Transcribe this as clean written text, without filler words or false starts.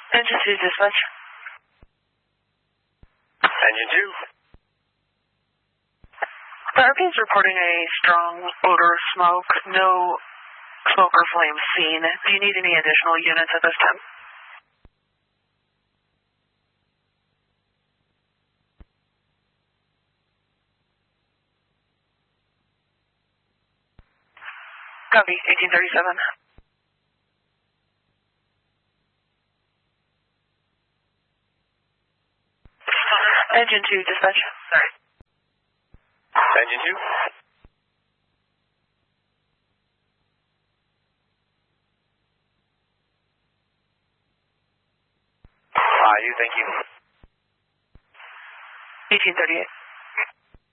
Engine 2, dispatch. Engine 2. The RP is reporting a strong odor of smoke. No smoke or flame seen. Do you need any additional units at this time? Copy, 1837. Engine 2, dispatch. Sorry. Engine 2. You, thank you. 1838.